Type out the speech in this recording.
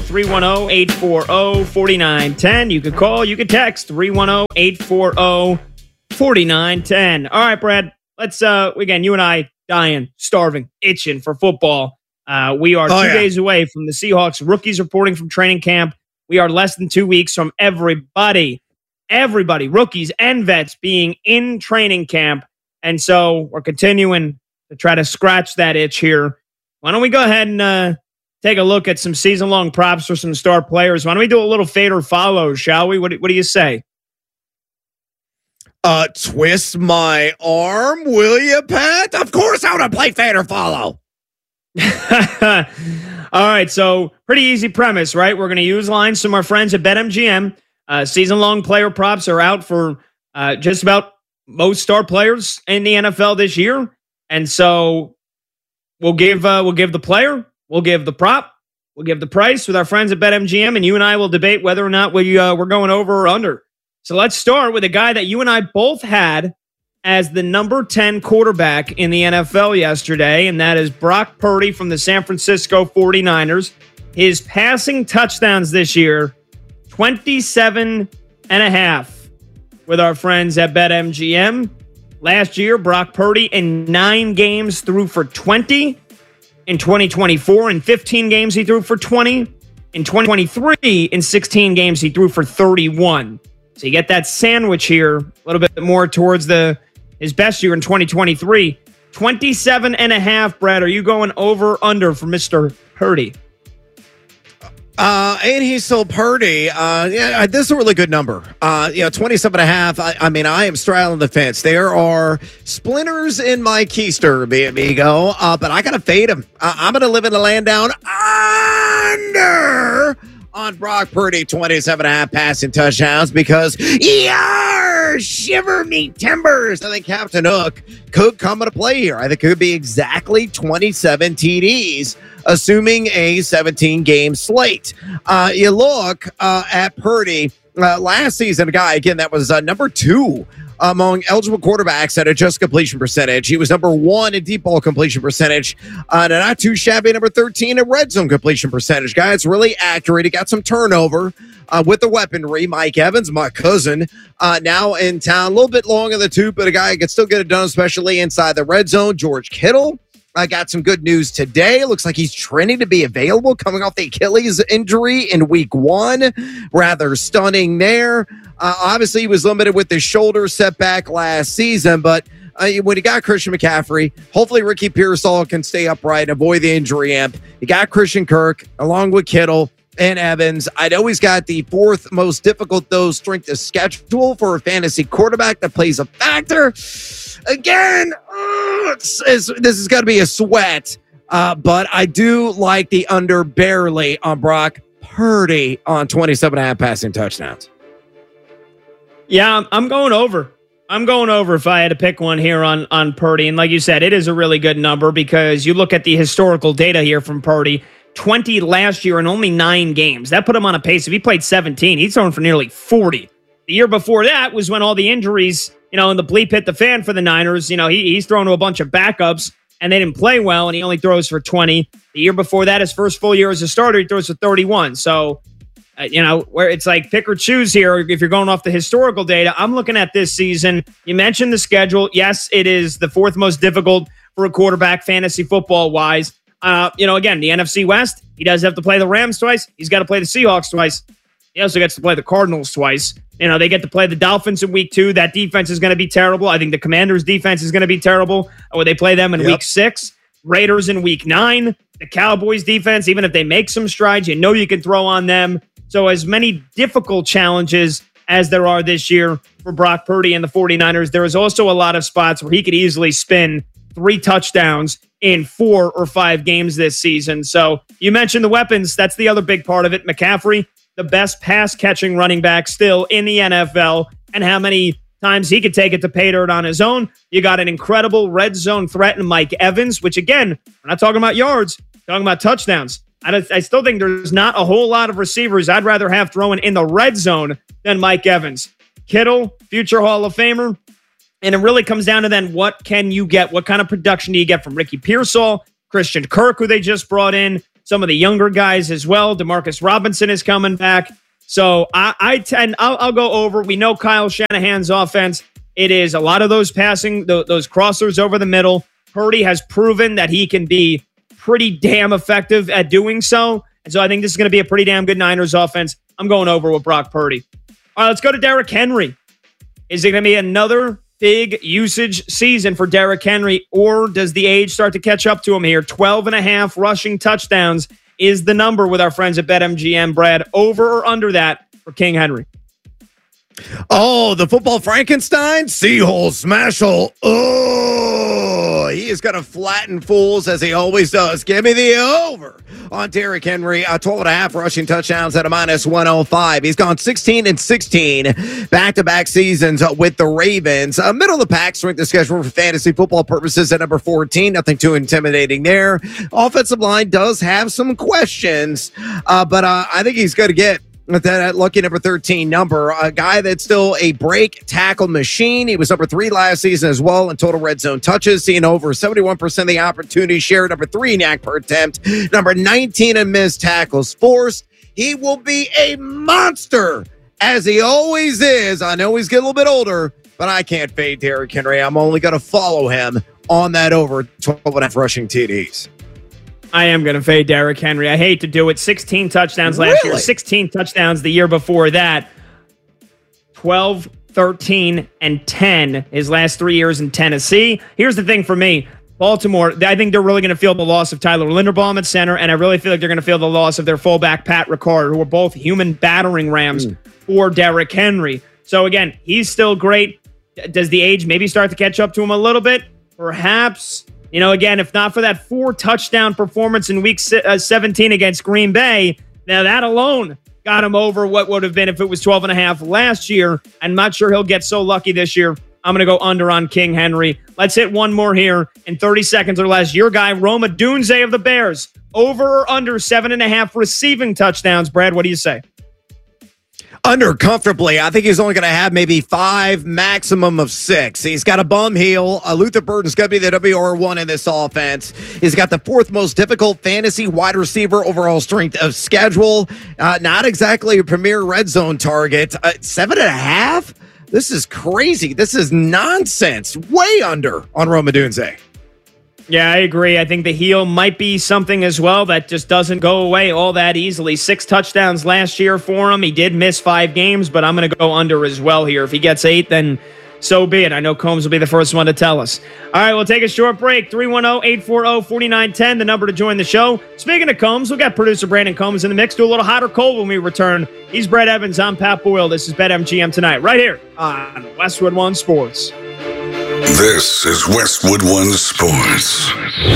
310-840-4910. You can call, you can text 310-840-4910. All right, Brad, let's, again, you and I dying, starving, itching for football. We are 2 days away from the Seahawks rookies reporting from training camp. We are less than 2 weeks from everybody, rookies and vets being in training camp. And so we're continuing to try to scratch that itch here. Why don't we go ahead and take a look at some season-long props for some star players? Why don't we do a little fade or follow, shall we? What do you say? Twist my arm, will you, Pat? Of course I want to play fade or follow. All right, so pretty easy premise, right? We're going to use lines from our friends at BetMGM. Season-long player props are out for just about most star players in the NFL this year. And so we'll give the player, we'll give the prop, we'll give the price with our friends at BetMGM, and you and I will debate whether or not we're going over or under. So let's start with a guy that you and I both had as the number 10 quarterback in the NFL yesterday, and that is Brock Purdy from the San Francisco 49ers. His passing touchdowns this year, 27.5 with our friends at BetMGM. Last year, Brock Purdy in 9 games threw for 20. In 2024, in 15 games, he threw for 20. In 2023, in 16 games, he threw for 31. So you get that sandwich here, a little bit more towards his best year in 2023. 27.5, Brad. Are you going over under for Mr. Purdy? And he's still Purdy. This is a really good number. 27.5. I mean, I am straddling the fence. There are splinters in my keister, amigo. But I got to fade him. I'm going to live in the land down under on Brock Purdy, 27.5 passing touchdowns because shiver me timbers. I think Captain Hook could come into play here. I think it could be exactly 27 TDs, assuming a 17-game slate. You look at Purdy last season, a guy, again, that was number 2 among eligible quarterbacks at adjusted completion percentage. He was number 1 in deep ball completion percentage, and not too shabby, number 13 in red zone completion percentage. Guy, it's really accurate. He got some turnover with the weaponry. Mike Evans, my cousin, now in town. A little bit long in the tooth, but a guy who can still get it done, especially inside the red zone. George Kittle. I got some good news today. Looks like he's trending to be available coming off the Achilles injury in week 1. Rather stunning there. Obviously, he was limited with his shoulder setback last season, but when he got Christian McCaffrey, hopefully Ricky Pearsall can stay upright and avoid the injury amp. He got Christian Kirk along with Kittle and Evans. I know he's got the 4th most difficult, though, strength of schedule for a fantasy quarterback that plays a factor. Again, this is going to be a sweat, but I do like the under barely on Brock Purdy on 27.5 passing touchdowns. Yeah, I'm going over. I'm going over if I had to pick one here on Purdy. And like you said, it is a really good number because you look at the historical data here from Purdy. 20 last year in only 9 games. That put him on a pace. If he played 17, he's thrown for nearly 40. The year before that was when all the injuries, and the bleep hit the fan for the Niners. He's thrown to a bunch of backups, and they didn't play well, and he only throws for 20. The year before that, his first full year as a starter, he throws for 31. So, where it's like pick or choose here if you're going off the historical data. I'm looking at this season. You mentioned the schedule. Yes, it is the 4th most difficult for a quarterback fantasy football-wise. Again, the NFC West, he does have to play the Rams twice. He's got to play the Seahawks twice. He also gets to play the Cardinals twice. They get to play the Dolphins in week 2. That defense is going to be terrible. I think the Commanders' defense is going to be terrible. Or they play them in week 6. Raiders in week 9. The Cowboys' defense, even if they make some strides, you can throw on them. So as many difficult challenges as there are this year for Brock Purdy and the 49ers, there is also a lot of spots where he could easily spin 3 touchdowns in 4 or 5 games this season. So you mentioned the weapons. That's the other big part of it. McCaffrey, the best pass-catching running back still in the NFL, and how many times he could take it to pay dirt on his own. You got an incredible red zone threat in Mike Evans, which, again, we're not talking about yards, we're talking about touchdowns. I still think there's not a whole lot of receivers I'd rather have throwing in the red zone than Mike Evans. Kittle, future Hall of Famer. And it really comes down to then what can you get? What kind of production do you get from Ricky Pearsall, Christian Kirk, who they just brought in? some of the younger guys as well. Demarcus Robinson is coming back. So I'll go over. We know Kyle Shanahan's offense. It is a lot of those passing, those crossers over the middle. Purdy has proven that he can be pretty damn effective at doing so. And so I think this is going to be a pretty damn good Niners offense. I'm going over with Brock Purdy. All right, let's go to Derrick Henry. Is it going to be another big usage season for Derrick Henry, or does the age start to catch up to him here? 12.5 rushing touchdowns is the number with our friends at BetMGM. Brad, over or under that for King Henry? Oh, the football Frankenstein? Seahole, smashhole. Oh, he is going to flatten fools as he always does. Give me the over on Derrick Henry. 12.5 rushing touchdowns at a -105. He's gone 16-16 back-to-back seasons with the Ravens. Middle of the pack strength of schedule for fantasy football purposes at number 14. Nothing too intimidating there. Offensive line does have some questions, but I think he's going to get that lucky number 13 number, a guy that's still a break tackle machine. He was number 3 last season as well in total red zone touches, seeing over 71% of the opportunity share. Number 3 knack per attempt, number 19 in missed tackles forced. He will be a monster as he always is. I know he's getting a little bit older, but I can't fade Derrick Henry. I'm only going to follow him on that over 12.5 rushing TDs. I am going to fade Derrick Henry. I hate to do it. 16 touchdowns last year, 16 touchdowns the year before that. 12, 13, and 10 his last 3 years in Tennessee. Here's the thing for me. Baltimore, I think they're really going to feel the loss of Tyler Linderbaum at center, and I really feel like they're going to feel the loss of their fullback, Pat Ricard, who are both human battering rams for Derrick Henry. So, again, he's still great. Does the age maybe start to catch up to him a little bit? Perhaps. You know, again, if not for that 4-touchdown performance in week 17 against Green Bay, now that alone got him over what would have been if it was 12.5 last year. I'm not sure he'll get so lucky this year. I'm going to go under on King Henry. Let's hit one more here in 30 seconds or less. Your guy, Rome Odunze of the Bears. Over or under 7.5 receiving touchdowns. Brad, what do you say? Under comfortably. I think he's only going to have maybe 5, maximum of 6. He's got a bum heel. Luther Burton's going to be the WR1 in this offense. He's got the 4th most difficult fantasy wide receiver overall strength of schedule. Not exactly a premier red zone target. 7.5? This is crazy. This is nonsense. Way under on Rome Odunze. Yeah, I agree. I think the heel might be something as well that just doesn't go away all that easily. 6 touchdowns last year for him. He did miss 5 games, but I'm going to go under as well here. If he gets 8, then so be it. I know Combs will be the first one to tell us. All right, we'll take a short break. 310-840-4910, the number to join the show. Speaking of Combs, we've got producer Brandon Combs in the mix. Do a little hot or cold when we return. He's Brett Evans. I'm Pat Boyle. This is BetMGM Tonight, right here on Westwood One Sports. This is Westwood One Sports.